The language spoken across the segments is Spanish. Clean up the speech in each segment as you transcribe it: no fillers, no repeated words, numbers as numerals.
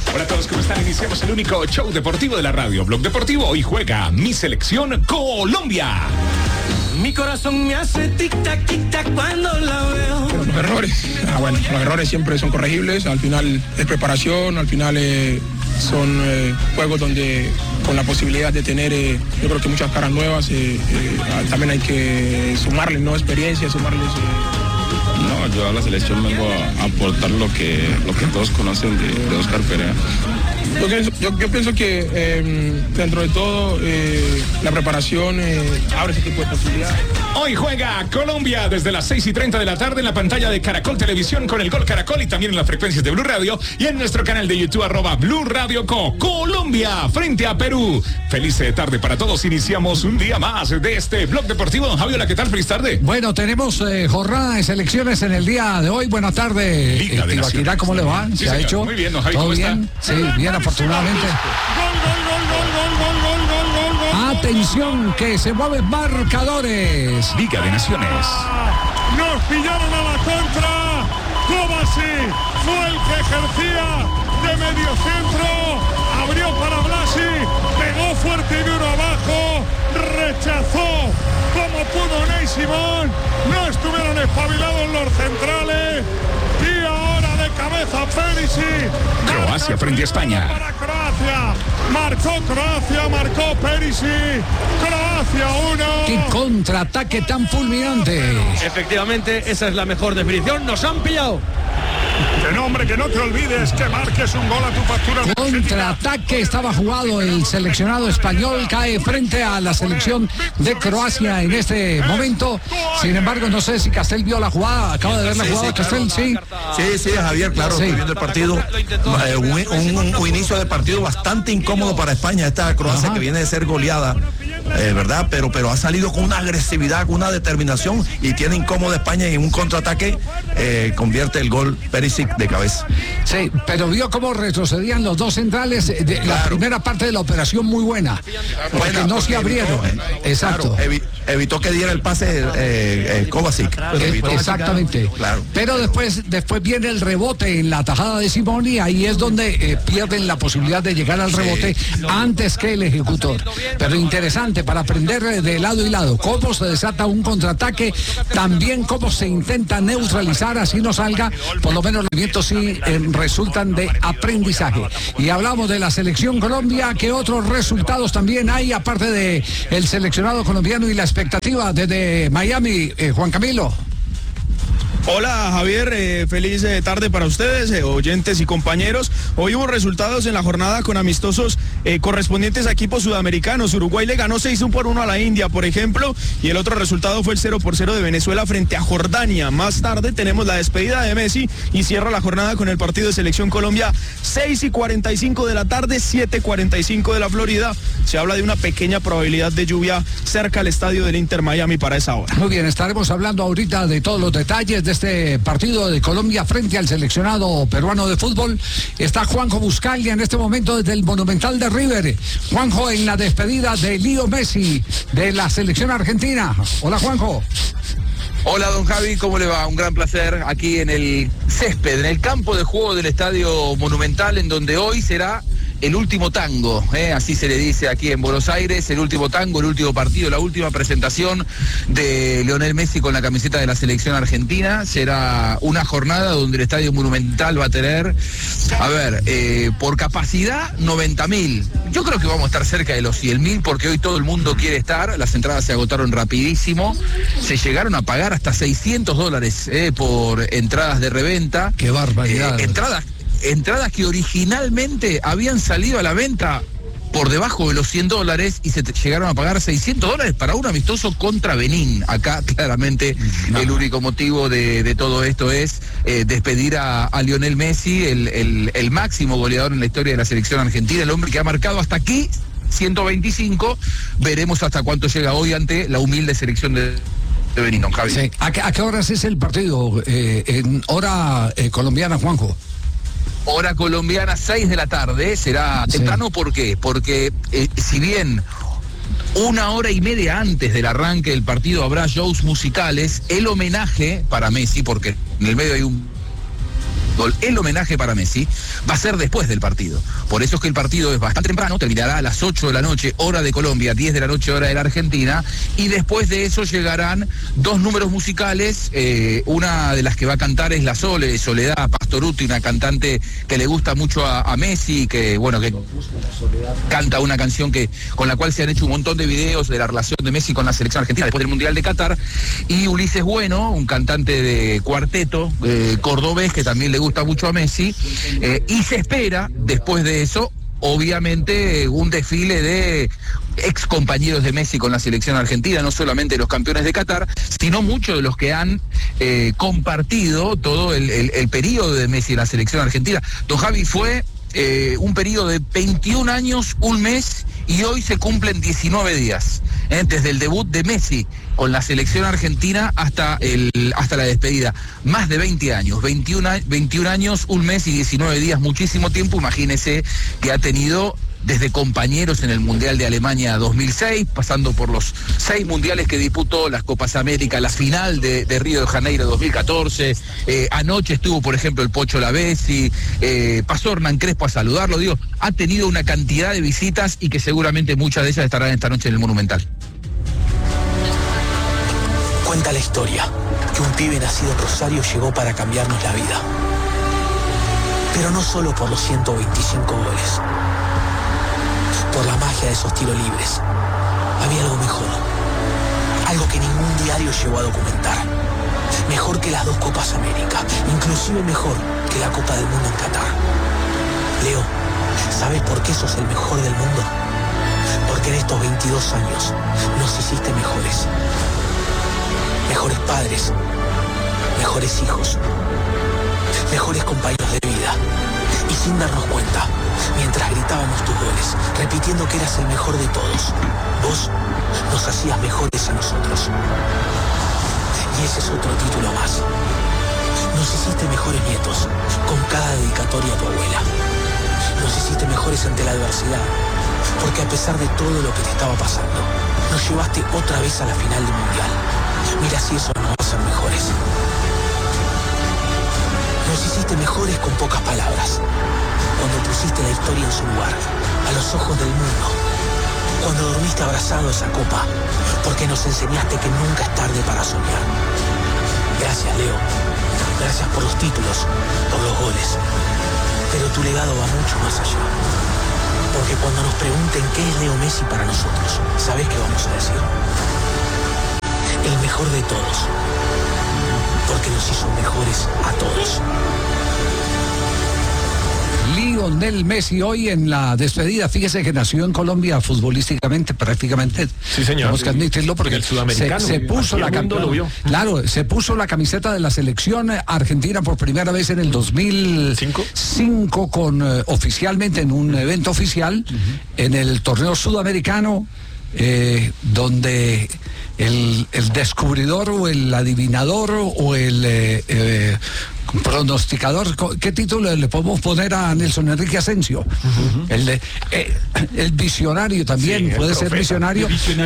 Hola a todos, ¿cómo están? Iniciamos el único show deportivo de la radio, Blog Deportivo. Hoy juega mi selección Colombia. Mi corazón me hace tic-tac, tic-tac cuando la veo. Pero los errores, los errores siempre son corregibles. Al final es preparación, al final son juegos donde con la posibilidad de tener, yo creo que muchas caras nuevas, también hay que sumarles, ¿no? Experiencia, sumarles... No, yo a la selección vengo a aportar lo que todos conocen de Oscar Perea. Yo pienso que dentro de todo la preparación abre ese tipo de posibilidades. Hoy juega Colombia desde las 6:30 de la tarde en la pantalla de Caracol Televisión con el Gol Caracol y también en las frecuencias de Blue Radio y en nuestro canal de YouTube @Blue Radio Co. Colombia frente a Perú. Feliz tarde para todos. Iniciamos un día más de este Blog Deportivo. Don Javiola, ¿qué tal? Feliz tarde. Bueno, tenemos jornada de selecciones en el día de hoy. Buenas tardes. Liga de Naciones. ¿Cómo le va? Sí, ¿Se ha señor. hecho? Muy bien, don Javi, ¿Todo ¿cómo bien? está? Sí, bien, afortunadamente. Atención, que se mueven marcadores. Liga de Naciones. Nos pillaron a la contra. Kovacic fue el que ejercía de medio centro. Abrió para Blasi. Pegó fuerte y duro abajo. Rechazó como pudo Ney Simón. No estuvieron espabilados los centrales. Y ahora de cabeza Perisic. Croacia frente a España. Para Croacia. Marcó Croacia, marcó Perisic. Croacia 1. ¡Qué contraataque tan fulminante! Efectivamente, esa es la mejor definición. Nos han pillado. Que no, hombre, que no te olvides que marques un gol a tu factura. Contraataque, estaba jugado el seleccionado español, cae frente a la selección de Croacia en este momento. Sin embargo, no sé si Castel vio la jugada, acaba de ver la jugada, Castel, sí. Sí, Javier, claro, Sí. estoy viendo el partido. Un inicio de partido bastante incómodo para España, esta Croacia Ajá. que viene de ser goleada, ¿verdad? Pero ha salido con una agresividad, con una determinación y tiene incómodo España y en un contraataque convierte el gol Perisic de cabeza. Sí, pero vio cómo retrocedían los dos centrales de la primera parte de la operación, muy buena, porque no se abrieron. Exacto. Claro, evitó que diera el pase Kovacic. Exactamente. Claro. Pero después viene el rebote en la tajada de Simón y ahí es donde pierden la posibilidad de llegar al rebote antes que el ejecutor. Pero interesante para aprender de lado y lado cómo se desata un contraataque, también cómo se intenta neutralizar, así no salga, por lo menos los movimientos sí resultan de aprendizaje. Y hablamos de la selección Colombia, ¿qué otros resultados también hay aparte de el seleccionado colombiano y la expectativa desde Miami, Juan Camilo? Hola Javier, feliz tarde para ustedes, oyentes y compañeros. Hoy hubo resultados en la jornada con amistosos correspondientes a equipos sudamericanos. Uruguay le ganó 6-1 a la India, por ejemplo, y el otro resultado fue el 0-0 de Venezuela frente a Jordania. Más tarde tenemos la despedida de Messi y cierra la jornada con el partido de Selección Colombia, 6:45 de la tarde, 7:45 de la Florida. Se habla de una pequeña probabilidad de lluvia cerca al estadio del Inter Miami para esa hora. Muy bien, estaremos hablando ahorita de todos los detalles de este partido de Colombia frente al seleccionado peruano de fútbol. Está Juanjo Buscalia en este momento desde el Monumental de River. Juanjo, en la despedida de Leo Messi de la selección argentina. Hola, Juanjo. Hola, don Javi, ¿cómo le va? Un gran placer aquí en el césped, en el campo de juego del Estadio Monumental, en donde hoy será el último tango, así se le dice aquí en Buenos Aires, el último tango, el último partido, la última presentación de Lionel Messi con la camiseta de la selección argentina. Será una jornada donde el Estadio Monumental va a tener, por capacidad 90.000. Yo creo que vamos a estar cerca de los 100.000 porque hoy todo el mundo quiere estar. Las entradas se agotaron rapidísimo, se llegaron a pagar hasta $600 por entradas de reventa. ¡Qué barbaridad! Entradas que originalmente habían salido a la venta por debajo de los $100 y se llegaron a pagar $600 para un amistoso contra Benín. Acá claramente el único motivo de todo esto es despedir a Lionel Messi, el máximo goleador en la historia de la selección argentina, el hombre que ha marcado hasta aquí 125. Veremos hasta cuánto llega hoy ante la humilde selección de Benín, don Javi. Sí. ¿A qué horas es el partido? En hora colombiana, Juanjo. Hora colombiana, 6 de la tarde, será temprano. ¿Por qué? Porque si bien 1 hora y media antes del arranque del partido habrá shows musicales, el homenaje para Messi, porque en el medio hay un fútbol, el homenaje para Messi va a ser después del partido. Por eso es que el partido es bastante temprano, terminará a las 8 de la noche, hora de Colombia, 10 de la noche, hora de la Argentina, y después de eso llegarán 2 números musicales, una de las que va a cantar es la Soledad Pastorutti, una cantante que le gusta mucho a Messi, que canta una canción con la cual se han hecho un montón de videos de la relación de Messi con la selección argentina después del Mundial de Qatar, y Ulises Bueno, un cantante de cuarteto cordobés que también le gusta mucho a Messi, y se espera después de eso obviamente un desfile de ex compañeros de Messi con la selección argentina, no solamente los campeones de Qatar, sino muchos de los que han compartido todo el periodo de Messi en la selección argentina. Don Javi, fue un periodo de 21 años, un mes, y hoy se cumplen 19 días, desde el debut de Messi con la selección argentina hasta la despedida. Más de 20 años, 21 años, un mes y 19 días, muchísimo tiempo. Imagínese que ha tenido desde compañeros en el Mundial de Alemania 2006, pasando por los 6 mundiales que disputó, las Copas América, la final de Río de Janeiro 2014, anoche estuvo, por ejemplo, el Pocho Lavezzi, pasó Hernán Crespo a saludarlo, ha tenido una cantidad de visitas y que seguramente muchas de ellas estarán esta noche en el Monumental. Cuenta la historia que un pibe nacido en Rosario llegó para cambiarnos la vida. Pero no solo por los 125 goles, por la magia de esos tiros libres. Había algo mejor, algo que ningún diario llegó a documentar. Mejor que las 2 Copas América, inclusive mejor que la Copa del Mundo en Qatar. Leo, ¿sabes por qué sos el mejor del mundo? Porque en estos 22 años nos hiciste mejores. Mejores padres, mejores hijos, mejores compañeros de vida. Y sin darnos cuenta, mientras gritábamos tus goles, repitiendo que eras el mejor de todos, vos nos hacías mejores a nosotros. Y ese es otro título más. Nos hiciste mejores nietos, con cada dedicatoria a tu abuela. Nos hiciste mejores ante la adversidad, porque a pesar de todo lo que te estaba pasando, nos llevaste otra vez a la final del Mundial. Mira si eso nos va a hacer mejores. Nos hiciste mejores con pocas palabras, cuando pusiste la historia en su lugar, a los ojos del mundo, cuando dormiste abrazado a esa copa, porque nos enseñaste que nunca es tarde para soñar. Gracias, Leo. Gracias por los títulos, por los goles. Pero tu legado va mucho más allá. Porque cuando nos pregunten qué es Leo Messi para nosotros, ¿sabés qué vamos a decir? El mejor de todos, porque nos hizo mejores a todos. Lionel Messi hoy en la despedida, fíjese que nació en Colombia futbolísticamente prácticamente. Sí, señor. Tenemos que admitirlo porque el sudamericano se puso la claro, se puso la camiseta de la selección argentina por primera vez en el 2005 con oficialmente en un evento oficial en el torneo sudamericano, donde el descubridor o el adivinador o el pronosticador, ¿qué título le podemos poner a Nelson Enrique Asensio? El visionario también, sí, puede ser visionario.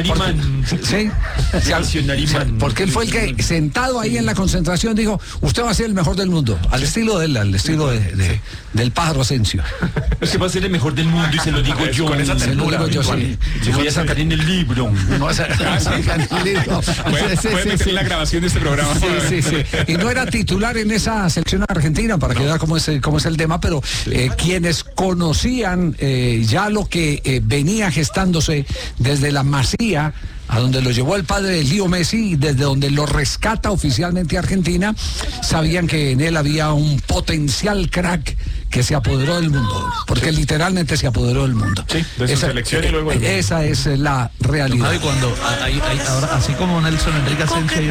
Porque él fue el que sentado ahí en la concentración dijo, usted va a ser el mejor del mundo, al estilo de él, al estilo del pájaro Asensio. Usted va a ser el mejor del mundo y se lo digo yo. Con esa ternura. Se voy a sacar en el libro. No va a sacar en el libro. Puede meter la grabación de este programa. Sí. Y no era titular en esa selección argentina, para que vea cómo es el tema, pero quienes conocían ya lo que venía gestándose desde la Masía, a donde lo llevó el padre de Leo Messi, y desde donde lo rescata oficialmente Argentina, sabían que en él había un potencial crack que se apoderó del mundo, porque literalmente se apoderó del mundo. Sí, de su selección y luego esa es la realidad. Cuando ahora, así como Nelson Enrique Asensio,